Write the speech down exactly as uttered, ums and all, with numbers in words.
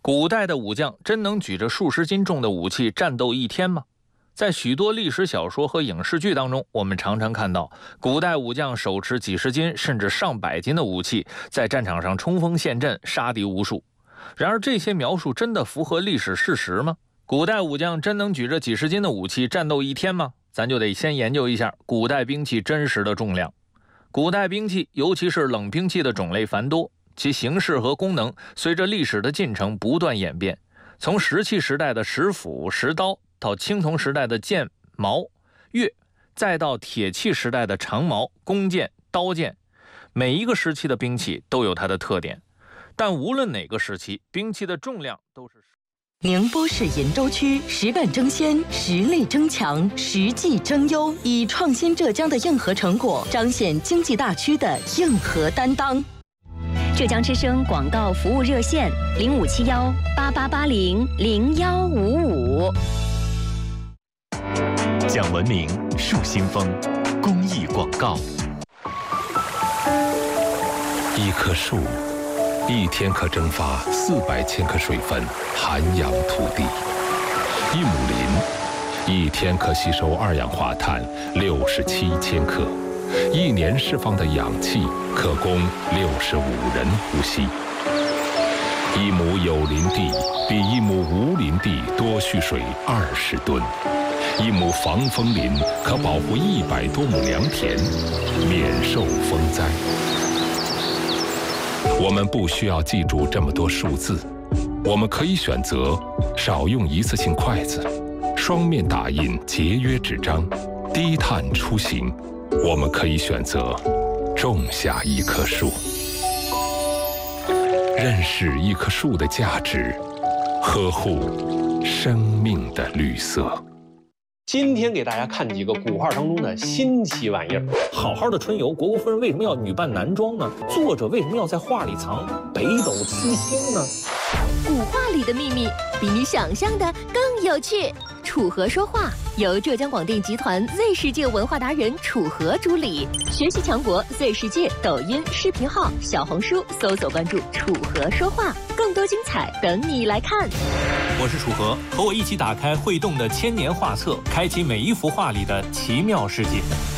古代的武将真能举着数十斤重的武器战斗一天吗？在许多历史小说和影视剧当中，我们常常看到古代武将手持几十斤甚至上百斤的武器，在战场上冲锋陷阵，杀敌无数。然而这些描述真的符合历史事实吗？古代武将真能举着几十斤的武器战斗一天吗？咱就得先研究一下古代兵器真实的重量。古代兵器，尤其是冷兵器的种类繁多，其形式和功能随着历史的进程不断演变。从石器时代的石斧、石刀，到青铜时代的剑、矛、钺，再到铁器时代的长矛、弓箭、刀剑，每一个时期的兵器都有它的特点。但无论哪个时期，兵器的重量都是。 宁波市鄞州区实干争先，实力争强，实际争优，以创新浙江的硬核成果，彰显经济大区的硬核担当。 浙江之声广告服务热线零五七幺八八八零零幺五五。 讲文明树新风，公益广告。 一棵树一天可蒸发四百千克水分，涵养土地；一亩林一天可吸收二氧化碳六十七千克，一年释放的氧气可供六十五人呼吸。一亩有林地比一亩无林地多蓄水二十吨，一亩防风林可保护一百多亩良田，免受风灾。我们不需要记住这么多数字，我们可以选择少用一次性筷子，双面打印节约纸张，低碳出行。我们可以选择种下一棵树，认识一棵树的价值，呵护生命的绿色。 今天给大家看几个古画当中的新奇玩意儿。好好的春游，虢国夫人为什么要女扮男装呢？作者为什么要在画里藏北斗七星呢？ 古画里的秘密比你想象的更有趣。楚河说话由浙江广电集团 Z 世界文化达人楚河主理，学习强国 Z 世界抖音视频号、小红书搜索关注楚河说话，更多精彩等你来看。 我是楚河，和我一起打开会动的千年画册，开启每一幅画里的奇妙世界。